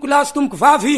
tomboko lahy sy tomboko vavy.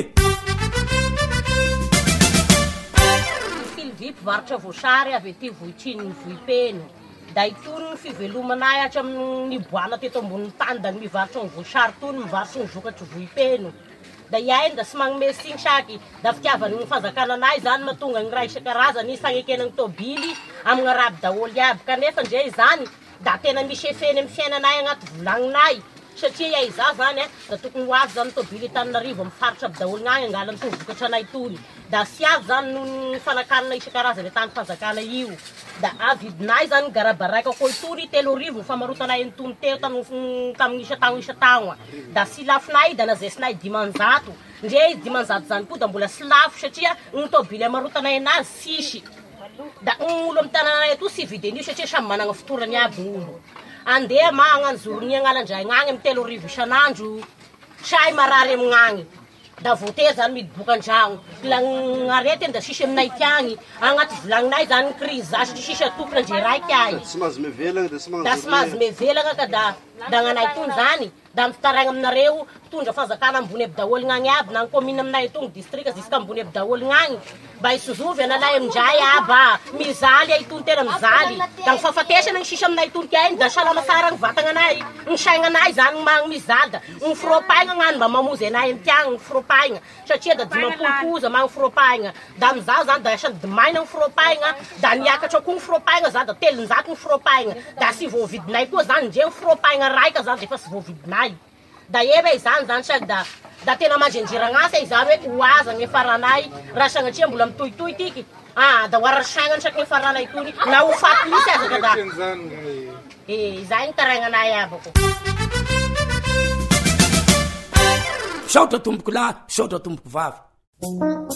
Silvy mpivarotra voasary avy ety Vohitriny ny Vohipeno. Da itony ny fivelomanay hatra amin'ny boana teto ambonin'ny tany da mivarotra ny voasary tony mivarotra ny vokatry Vohipeno. Da iahy da sy magnome signy saky da fitiavany ny fanjakananay zany mahatonga ny raha isan-karazany sagnekenany tôbily amin'ny araby daholy aby kanefa ndre zany da tena misy efeny amin'ny fiainanay agnaty volagninay satria iahy za zany da tokony ho avy zany tôbily Tananarivo amin'ny faritra aby daholy gnagny angalany tony vokatra anay tony da sy avy zany noho ny fanakanana isan-karazany tany fanjakana io da avidinay zany garabaraika koa itony 3,000 famarotanay ny teo tamin'ny isa-tagno da sy lafinay da nazesinay 500 ndre 500 zany koa da mbola sy lafo satria ny tôbily amarotanay anazy sisy da olo amin'ny tananay ato sy vidin'io satria samy managna fotorany aby olo andeha magnano zorony agnalandray gnagny amin'ny 3,000 isan'andro say marary amignagny da voatery zany midoboka an-dragno arety da sisy aminay tiagny agnaty volagninay zany crise za satria sisy atokona ndre raiky ahy tsy mahazo mevelagna da sy mahazo mevelagna ka da gnanay tony zany da mitaraigna aminareo tondra fanjakana ambony aby daholy gnagny aby na ny commune aminay tony district ziska ambony aby daholy gnagny mba hisozovy analay amindray aba mizaly ay tony tena mizaly da mifahafatesana ny sisy aminay tony tiainy da salama tsara ny vatagnanay ny saignanay zany magny mizaly da ny firopaigna gnany mba mamozy anay amin'ny tiagny ny firopaigna satria da 10 magny firopaigna da amizao zany da asany dimaina ny firopaigna da niakatra koa ny firopaigna zany da 300 ny firopaigna da sy voavidinay koa zany ndre ny firopaigna raika zany efa sy voavidinay da ebe zany saky da tena mandrenjiranasa izany hoe oaza ny faranay raha sagnatria mbola mitohitohy tiky da hoarasagnany saky ny faranay tony na ho faty misy azaka da izay ny taragnanay abako saotra tomboko lahy saotra tomboko vavy.